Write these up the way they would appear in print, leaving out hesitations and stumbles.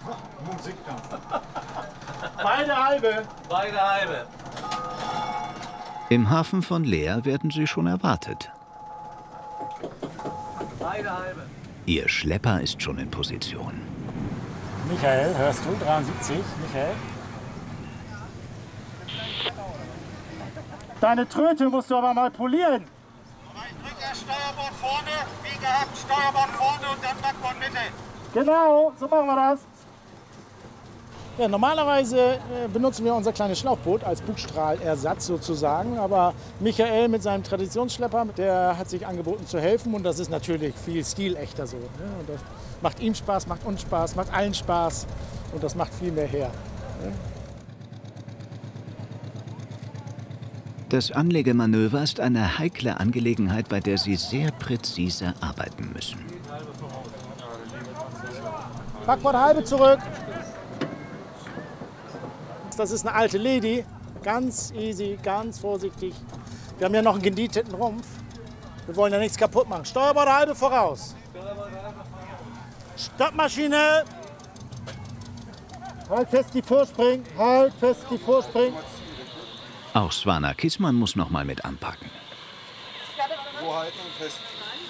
Beide halbe. Beide halbe. Im Hafen von Leer werden sie schon erwartet. Beide halbe. Ihr Schlepper ist schon in Position. Michael, hörst du? 73, Michael. Deine Tröte musst du aber mal polieren. Drück erst Steuerbord vorne, wie gehabt, Steuerbord vorne und dann Backbord Mitte. Genau, so machen wir das. Ja, normalerweise benutzen wir unser kleines Schlauchboot als Bugstrahlersatz sozusagen. Aber Michael mit seinem Traditionsschlepper, der hat sich angeboten zu helfen. Und das ist natürlich viel stilechter so. Ne? Und das macht ihm Spaß, macht uns Spaß, macht allen Spaß. Und das macht viel mehr her. Ne? Das Anlegemanöver ist eine heikle Angelegenheit, bei der sie sehr präzise arbeiten müssen. Backbord halbe zurück. Das ist eine alte Lady. Ganz easy, ganz vorsichtig. Wir haben ja noch einen genieteten Rumpf. Wir wollen ja nichts kaputt machen. Steuerbord halbe voraus. Stoppmaschine. Halt fest die Vorspring. Halt fest die Vorspring. Auch Swana Kissmann muss noch mal mit anpacken. So halten und fest.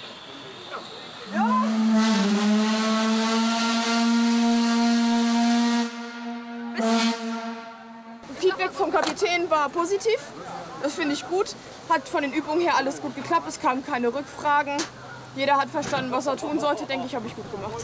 Feedback vom Kapitän war positiv. Das finde ich gut. Hat von den Übungen her alles gut geklappt. Es kamen keine Rückfragen. Jeder hat verstanden, was er tun sollte. Denke ich, habe ich gut gemacht.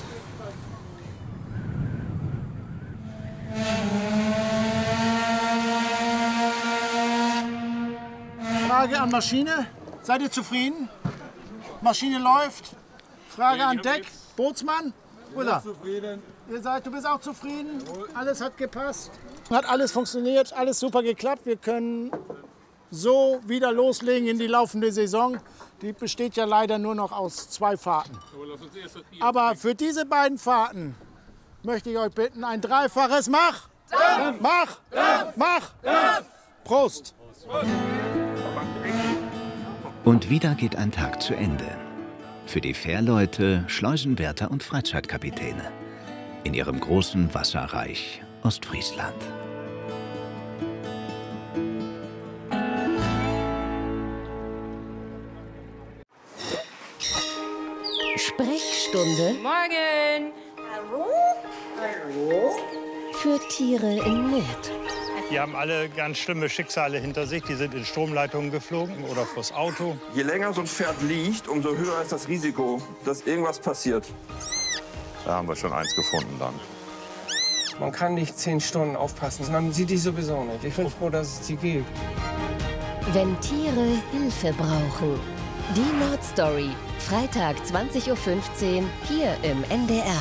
Frage an Maschine. Seid ihr zufrieden? Maschine läuft. Frage an Deck. Bootsmann. Ulla. Du bist auch zufrieden? Alles hat gepasst. Hat alles funktioniert, alles super geklappt. Wir können so wieder loslegen in die laufende Saison. Die besteht ja leider nur noch aus 2 Fahrten. Aber für diese beiden Fahrten möchte ich euch bitten, ein dreifaches Mach! Mach! Mach! Prost! Und wieder geht ein Tag zu Ende. Für die Fährleute, Schleusenwärter und Freizeitkapitäne. In ihrem großen Wasserreich Ostfriesland. Sprechstunde. Morgen! Hallo? Für Tiere in Not. Die haben alle ganz schlimme Schicksale hinter sich. Die sind in Stromleitungen geflogen oder vors Auto. Je länger so ein Pferd liegt, umso höher ist das Risiko, dass irgendwas passiert. Da haben wir schon eins gefunden dann. Man kann nicht 10 Stunden aufpassen. Man sieht die sowieso nicht. Ich bin froh, dass es die gibt. Wenn Tiere Hilfe brauchen. Die Nordstory. Freitag 20:15 Uhr hier im NDR.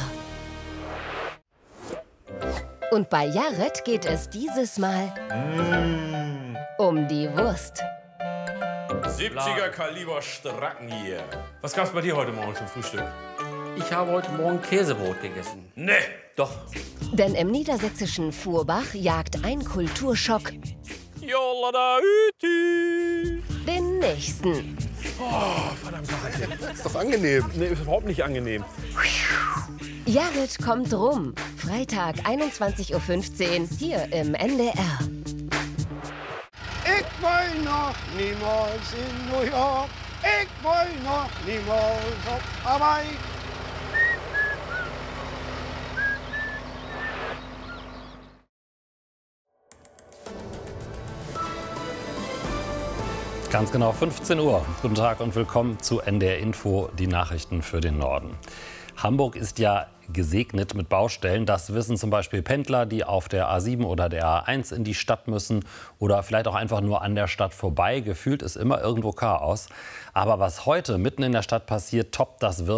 Und bei Jared geht es dieses Mal um die Wurst. 70er Kaliber Stracken hier. Was gab's bei dir heute Morgen zum Frühstück? Ich habe heute Morgen Käsebrot gegessen. Nee, Doch. Denn im niedersächsischen Fuhrbach jagt ein Kulturschock Jolla da Hüti. den nächsten. Oh, verdammt. Ist doch angenehm. Nee, ist überhaupt nicht angenehm. Jared kommt rum. Freitag 21:15 Uhr hier im NDR. Ich will noch niemals in New York. Ich will noch niemals auf Hawaii. Ganz genau 15 Uhr. Guten Tag und willkommen zu NDR Info, die Nachrichten für den Norden. Hamburg ist ja gesegnet mit Baustellen. Das wissen zum Beispiel Pendler, die auf der A7 oder der A1 in die Stadt müssen oder vielleicht auch einfach nur an der Stadt vorbei. Gefühlt ist immer irgendwo Chaos. Aber was heute mitten in der Stadt passiert, toppt das wirklich.